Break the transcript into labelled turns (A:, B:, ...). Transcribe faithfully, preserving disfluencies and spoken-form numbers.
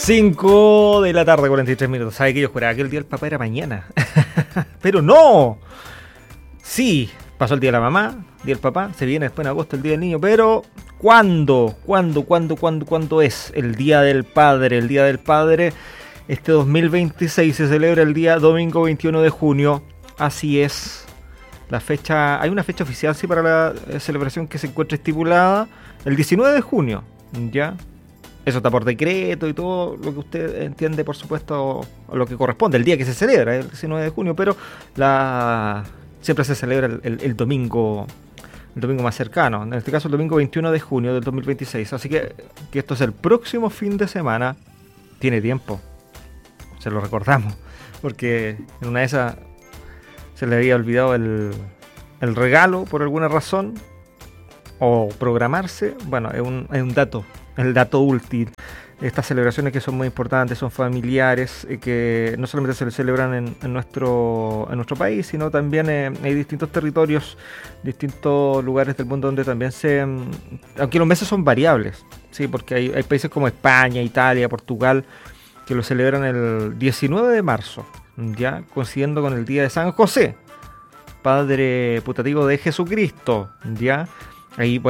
A: cinco de la tarde, cuarenta y tres minutos. ¿Sabe que yo juraba que el día del papá era mañana? Pero no. Sí, pasó el día de la mamá, día del papá, se viene después en agosto el día del niño, pero ¿cuándo? ¿Cuándo? ¿Cuándo? ¿Cuándo? ¿Cuándo es el día del padre? El día del padre, este dos mil veintiséis se celebra el día domingo veintiuno de junio. Así es. La fecha, hay una fecha oficial sí para la eh, celebración que se encuentra estipulada el diecinueve de junio, ¿ya? Eso está por decreto y todo lo que usted entiende, por supuesto, a lo que corresponde, el día que se celebra, el diecinueve de junio, pero la siempre se celebra el, el, el domingo el domingo más cercano, en este caso el domingo veintiuno de junio del dos mil veintiséis, así que, que esto es el próximo fin de semana, tiene tiempo, se lo recordamos, porque en una de esas se le había olvidado el, el regalo por alguna razón, o programarse. Bueno, es un, es un dato, el dato útil. Estas celebraciones que son muy importantes, son familiares, eh, que no solamente se celebran en, en, nuestro, en nuestro país, sino también eh, hay distintos territorios, distintos lugares del mundo donde también se... Aunque los meses son variables, sí, porque hay, hay países como España, Italia, Portugal, que lo celebran el diecinueve de marzo, ya coincidiendo con el día de San José, padre putativo de Jesucristo, ya. Ahí